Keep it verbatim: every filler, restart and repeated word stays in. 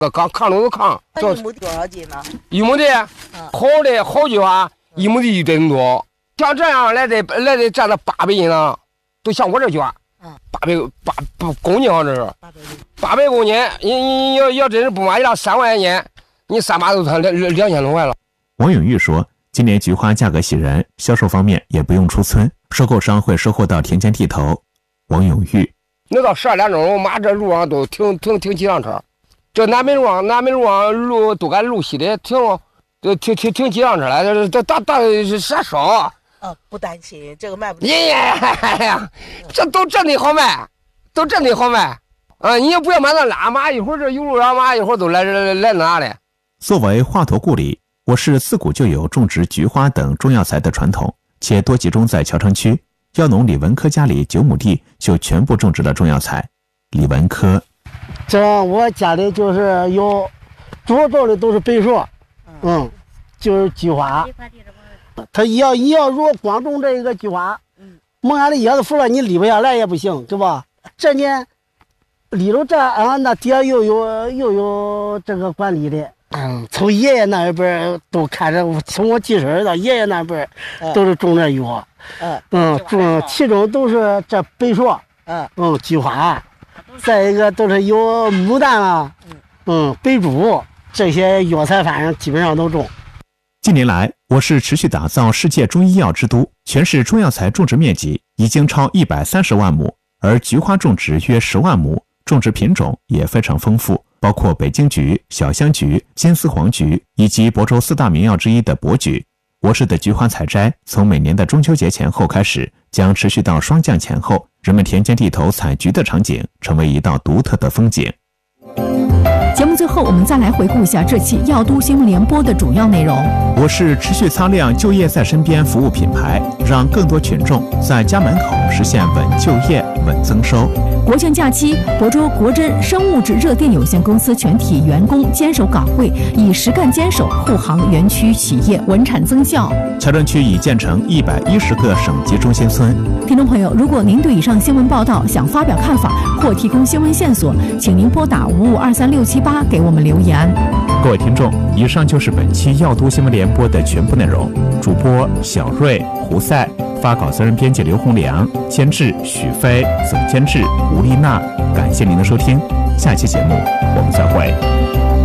个糠糠都是糠。 那一亩多少斤呢？ 一亩的，好的好菊花，一亩的一吨多。像这样来的来的占了八百斤呢，都像我这菊花，八百八八公斤啊，这是八百公斤。你你要要真是不满意了，三万块钱，你三把都才两两千多块了。 王永玉说，今年菊花价格喜人，销售方面也不用出村，收购商会收获到田间地头。王永玉， 那到十二点钟，我妈这路上都停停停几辆车，这南北路上南北路上路都赶路西的停，都停停停几辆车来，这这大大是啥少？ 啊，不担心这个卖不出。 哎呀，这都真的好卖，都真的好卖。啊，你也不要买那拉马，一会儿这有路拉马，一会儿都来来来那的。 作为华佗故里，我市自古就有种植菊花等中药材的传统，且多集中在桥城区。药农李文科家里九亩地就全部种植了中药材。李文科， 这我家里就是有，主要种的都是白栎，嗯，就是菊花。他要你要如果光种这一个菊花，嗯，蒙俺的叶子腐了，你理不下来也不行，对吧？这年理了这啊，那底下又有又有这个管理的，嗯，从爷爷那边都看着，从我记事到爷爷那边都是种这药，嗯嗯，种其中都是这白栎，嗯嗯，菊花，再一个都是有牡丹啊，嗯，白术这些药材，反正基本上都种。 近年来，我市持续打造世界中医药之都，全市中药材种植面积已经超一百三十万亩，而菊花种植约十万亩，种植品种也非常丰富，包括北京菊、小香菊、金丝黄菊以及亳州四大名药之一的柏菊。我市的菊花采摘从每年的中秋节前后开始，将持续到霜降前后，人们田间地头采菊的场景成为一道独特的风景。 节目最后，我们再来回顾一下这期药都新闻联播的主要内容。 我市持续擦亮就业在身边服务品牌，让更多群众在家门口实现稳就业、稳增收。 国庆假期，亳州国珍生物质热电有限公司全体员工坚守岗位，以实干坚守护航园区企业稳产增效。 桥镇区已建成一百一十个省级中心村。 听众朋友，如果您对以上新闻报道想发表看法或提供新闻线索，请您拨打五五二三六七八给我们留言。 各位听众，以上就是本期药都新闻联播的全部内容。主播小瑞、胡赛，发稿责任编辑刘洪良，监制许飞，总监制吴丽娜。感谢您的收听，下期节目我们再会。